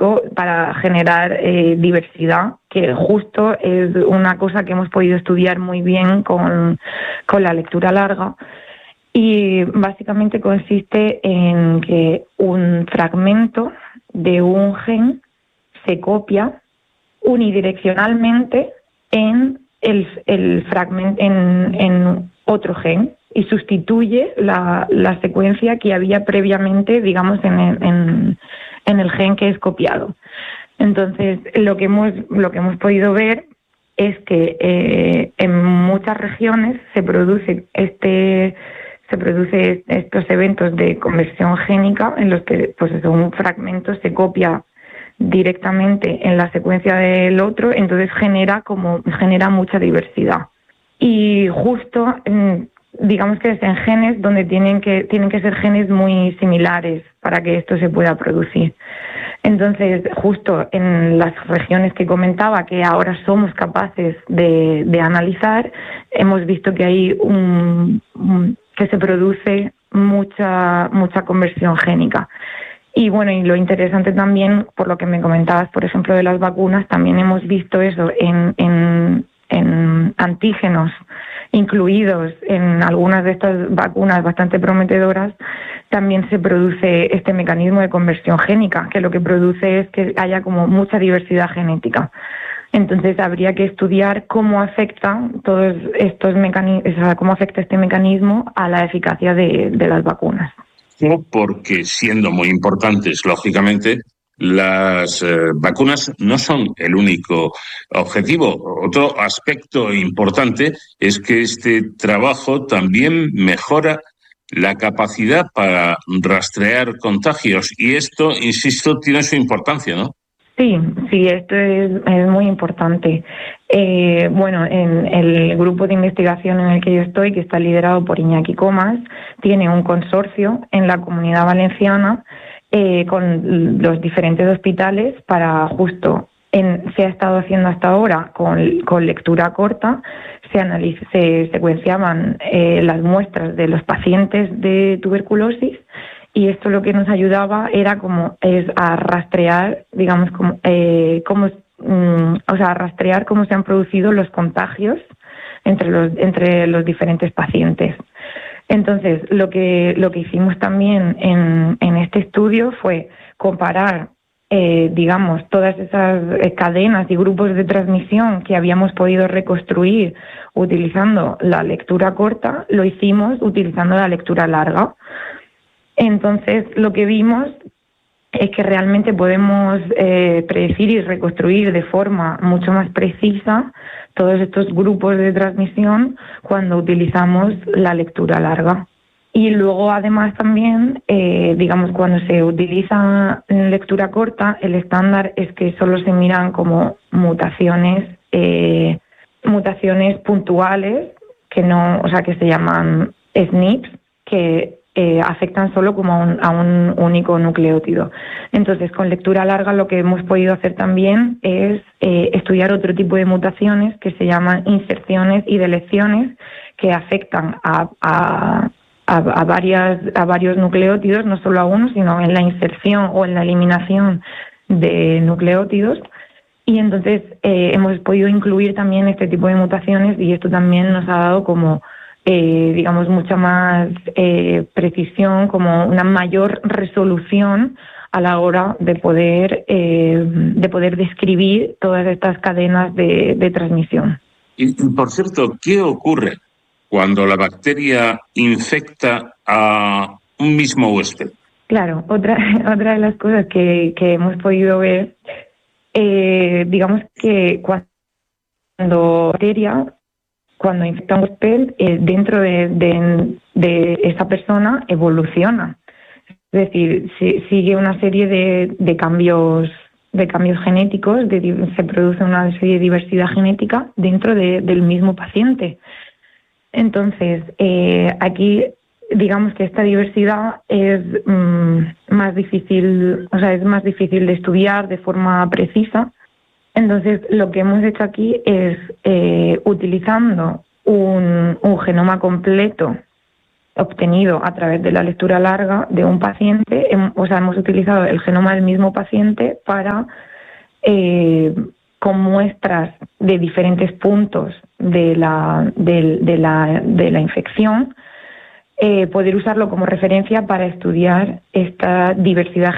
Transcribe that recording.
genético para generar diversidad, que justo es una cosa que hemos podido estudiar muy bien con la lectura larga. Y básicamente consiste en que un fragmento de un gen se copia unidireccionalmente en el fragmento en otro gen y sustituye la secuencia que había previamente, digamos, en el gen que es copiado. Entonces, lo que hemos podido ver es que en muchas regiones se produce estos eventos de conversión génica en los que pues un fragmento se copia directamente en la secuencia del otro, entonces genera mucha diversidad. Y justo digamos que es en genes donde tienen que ser genes muy similares para que esto se pueda producir. Entonces, justo en las regiones que comentaba que ahora somos capaces de analizar, hemos visto que hay que se produce mucha conversión génica. Y bueno, y lo interesante también, por lo que me comentabas, por ejemplo, de las vacunas, también hemos visto eso en antígenos incluidos en algunas de estas vacunas bastante prometedoras. También se produce este mecanismo de conversión génica, que lo que produce es que haya como mucha diversidad genética. Entonces habría que estudiar cómo afecta todos estos cómo afecta este mecanismo a la eficacia de las vacunas. Porque, siendo muy importantes, lógicamente, las vacunas no son el único objetivo. Otro aspecto importante es que este trabajo también mejora la capacidad para rastrear contagios y esto, insisto, tiene su importancia, ¿no? Sí, esto es muy importante. Bueno, en el grupo de investigación en el que yo estoy, que está liderado por Iñaki Comas, tiene un consorcio en la Comunidad Valenciana con los diferentes hospitales para justo, se ha estado haciendo hasta ahora con lectura corta, se secuenciaban las muestras de los pacientes de tuberculosis. Y esto lo que nos ayudaba era a rastrear, digamos, a rastrear cómo se han producido los contagios entre los diferentes pacientes. Entonces, lo que hicimos también en este estudio fue comparar, digamos, todas esas cadenas y grupos de transmisión que habíamos podido reconstruir utilizando la lectura corta, lo hicimos utilizando la lectura larga. Entonces, lo que vimos es que realmente podemos predecir y reconstruir de forma mucho más precisa todos estos grupos de transmisión cuando utilizamos la lectura larga. Y luego, además, también, digamos, cuando se utiliza lectura corta, el estándar es que solo se miran como mutaciones puntuales, que se llaman SNPs, que afectan solo como a un único nucleótido. Entonces, con lectura larga lo que hemos podido hacer también es estudiar otro tipo de mutaciones que se llaman inserciones y deleciones, que afectan a varios nucleótidos, no solo a uno, sino en la inserción o en la eliminación de nucleótidos. Y entonces hemos podido incluir también este tipo de mutaciones y esto también nos ha dado como digamos, mucha más precisión, como una mayor resolución a la hora de poder describir todas estas cadenas de transmisión. Y, por cierto, ¿qué ocurre cuando la bacteria infecta a un mismo huésped? Claro, otra de las cosas que hemos podido ver, digamos que cuando infecta un huésped, dentro de esa persona evoluciona. Es decir, sigue una serie de cambios genéticos, se produce una serie de diversidad genética dentro del mismo paciente. Entonces, aquí digamos que esta diversidad es más difícil de estudiar de forma precisa. Entonces, lo que hemos hecho aquí es, utilizando un genoma completo obtenido a través de la lectura larga de un paciente. Hemos utilizado el genoma del mismo paciente para, con muestras de diferentes puntos de la infección, poder usarlo como referencia para estudiar esta diversidad